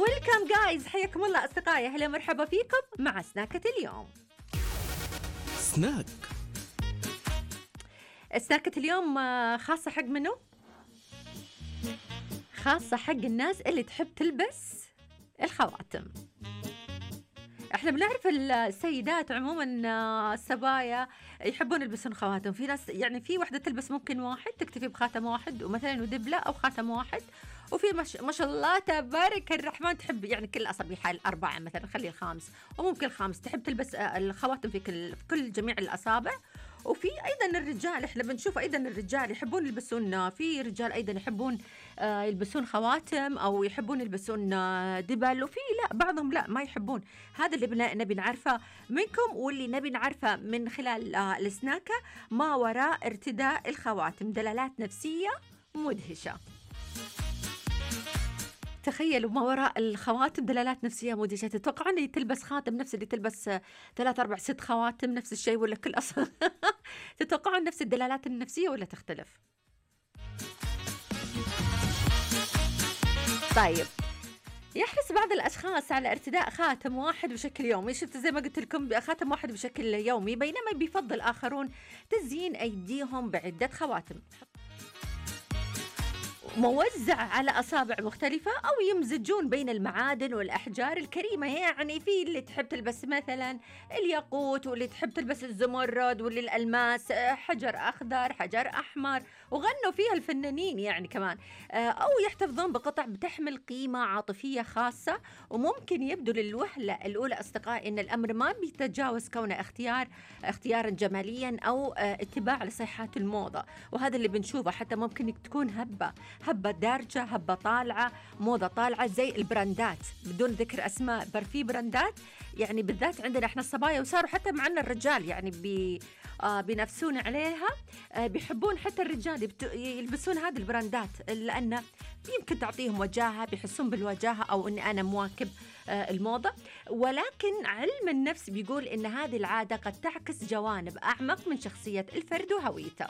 ويلكم جايز، حياكم الله أصدقائي، أهلا مرحبا فيكم مع سناكة اليوم. سناك. سناكة اليوم خاصة حق منو؟ خاصة حق الناس اللي تحب تلبس الخواتم. احنا بنعرف السيدات عموما، الصبايا يحبون يلبسون خواتم. في ناس يعني في وحدة تلبس ممكن واحد، تكتفي بخاتم واحد ومثلا ودبلة او خاتم واحد، وفي ما شاء الله تبارك الرحمن تحب يعني كل الاصابع الاربعة مثلا، خلي الخامس، وممكن الخامس تحب تلبس الخواتم في كل جميع الاصابع. وفي ايضا الرجال، احنا بنشوف ايضا الرجال يحبون يلبسون، في رجال ايضا يحبون يلبسون خواتم او يحبون يلبسون دبل، وفي لا بعضهم لا ما يحبون. هذا اللي نبي نعرفه منكم، واللي نبي نعرفه من خلال السناكة ما وراء ارتداء الخواتم، دلالات نفسية مدهشة. تخيلوا ما وراء الخواتم دلالات نفسية مدهشة. تتوقعون اللي تلبس خاتم نفس اللي تلبس 3 4 6 خواتم نفس الشيء ولا كل أصلا؟ تتوقعون نفس الدلالات النفسية ولا تختلف؟ طيب، يحرص بعض الأشخاص على ارتداء خاتم واحد بشكل يومي. شفت زي ما قلت لكم، خاتم واحد بشكل يومي، بينما بيفضل آخرون تزيين أيديهم بعدة خواتم موزع على أصابع مختلفة، أو يمزجون بين المعادن والأحجار الكريمة. يعني في اللي تحب تلبس مثلا الياقوت، واللي تحب تلبس الزمرد، واللي الألماس، حجر أخضر، حجر أحمر، وغنوا فيها الفنانين يعني كمان. أو يحتفظون بقطع بتحمل قيمة عاطفية خاصة. وممكن يبدو للوهلة الأولى أصدقائي أن الأمر ما بيتجاوز كونه اختيارا جماليا أو اتباع لصيحات الموضة. وهذا اللي بنشوفه، حتى ممكن تكون هبة دارجة، هبة طالعة، موضة طالعة، زي البراندات بدون ذكر أسماء. في براندات يعني بالذات عندنا احنا الصبايا، وصاروا حتى معنا الرجال يعني بينافسون عليها، بيحبون حتى الرجال يلبسون هذه البراندات، لأن يمكن تعطيهم وجاهة، بيحسون بالوجاهة أو أني أنا مواكب الموضة. ولكن علم النفس بيقول أن هذه العادة قد تعكس جوانب أعمق من شخصية الفرد وهويته.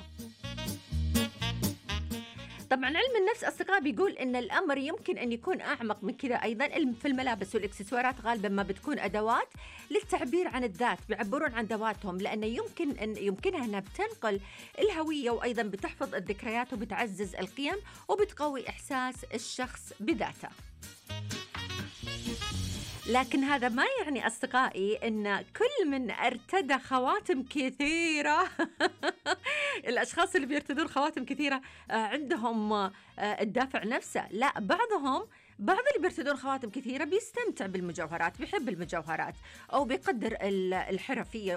طبعا علم النفس أصدقاء بيقول إن الأمر يمكن أن يكون أعمق من كذا. أيضا في الملابس والإكسسوارات غالبا ما بتكون أدوات للتعبير عن الذات، بيعبرون عن ذواتهم، لأنه يمكنها أنها بتنقل الهوية، وأيضا بتحفظ الذكريات، وبتعزز القيم، وبتقوي إحساس الشخص بذاته. لكن هذا ما يعني أصدقائي أن كل من ارتدى خواتم كثيرة الأشخاص اللي بيرتدون خواتم كثيرة عندهم الدافع نفسه. لا، بعض اللي بيرتدون خواتم كثيرة بيستمتع بالمجوهرات، بيحب المجوهرات، أو بيقدر الحرفية.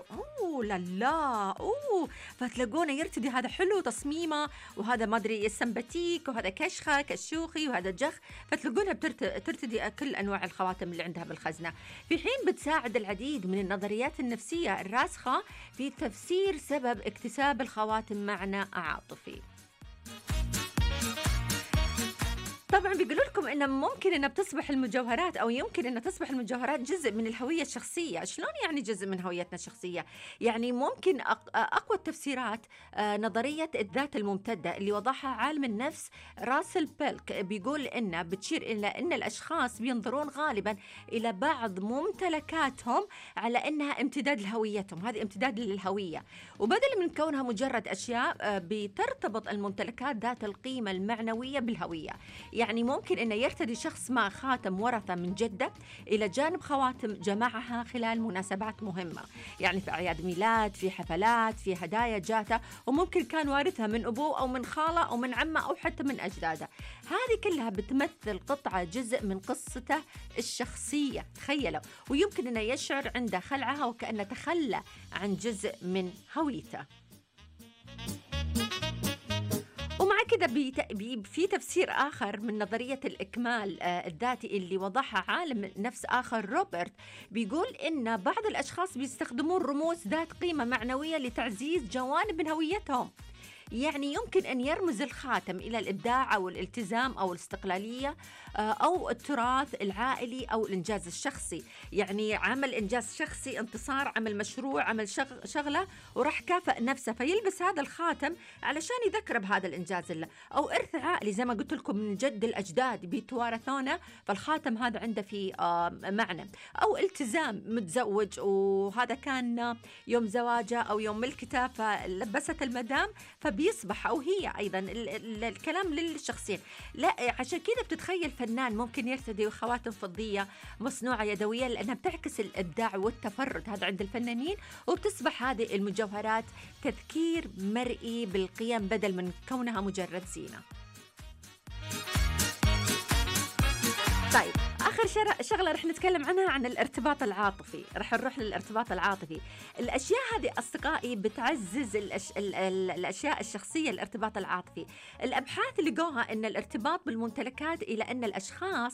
فتلاقونه يرتدي هذا حلو تصميمه، وهذا ما أدري السمباتيك، وهذا كشخة كشوخي، وهذا جخ. فتلاقونها ترتدي كل أنواع الخواتم اللي عندها بالخزنة، في حين بتساعد العديد من النظريات النفسية الراسخة في تفسير سبب اكتساب الخواتم معنى عاطفي. طبعا بيقولوا لكم إن ممكن إن بتصبح المجوهرات، أو يمكن إن تصبح المجوهرات جزء من الهوية الشخصية. شلون يعني جزء من هويتنا الشخصية؟ يعني ممكن أقوى التفسيرات نظرية الذات الممتدة اللي وضعها عالم النفس راسل بيلك، بيقول إنها بتشير إلى أن الأشخاص بينظرون غالبا إلى بعض ممتلكاتهم على أنها امتداد لهويتهم، هذه امتداد للهوية، وبدل من كونها مجرد أشياء بترتبط الممتلكات ذات القيمة المعنوية بالهوية. يعني ممكن أن يرتدي شخص ما خاتم ورثة من جدة إلى جانب خواتم جمعها خلال مناسبات مهمة، يعني في أعياد ميلاد، في حفلات، في هدايا جاته، وممكن كان وارثها من أبوه أو من خالة أو من عمه أو حتى من أجداده. هذه كلها بتمثل قطعة جزء من قصته الشخصية، تخيلوا، ويمكن أن يشعر عند خلعها وكأنه تخلى عن جزء من هويته. ومع كده في تفسير آخر من نظرية الإكمال الذاتي اللي وضعها عالم نفس آخر روبرت، بيقول إن بعض الأشخاص بيستخدمون رموز ذات قيمة معنوية لتعزيز جوانب من هويتهم. يعني يمكن أن يرمز الخاتم إلى الإبداع أو الالتزام أو الاستقلالية، أو التراث العائلي أو الإنجاز الشخصي. يعني عمل إنجاز شخصي، انتصار، عمل مشروع، عمل شغلة وراح كافئ نفسه، فيلبس هذا الخاتم علشان يذكر بهذا الإنجاز له. أو إرث عائلي زي ما قلت لكم من جد الأجداد بيتوارثونه، فالخاتم هذا عنده في معنى. أو التزام، متزوج وهذا كان يوم زواجه أو يوم ملكته فلبست المدام، فبيصبح أو هي أيضا الكلام للشخصين. لا عشان كذا بتتخيل فنان ممكن يرتدي خواتم فضية مصنوعة يدويا، لأنها بتعكس الإبداع والتفرد هذا عند الفنانين، وبتصبح هذه المجوهرات تذكير مرئي بالقيم بدل من كونها مجرد زينة. طيب آخر شغلة رح نتكلم عنها عن الارتباط العاطفي. رح نروح للارتباط العاطفي. الأشياء هذه أصدقائي بتعزز الأشياء الشخصية. الارتباط العاطفي، الأبحاث لقوها أن الارتباط بالممتلكات إلى أن الأشخاص